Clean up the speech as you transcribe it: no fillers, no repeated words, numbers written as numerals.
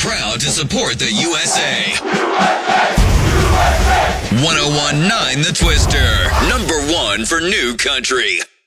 proud to support the USA. 1019 The Twister, #1 for new country.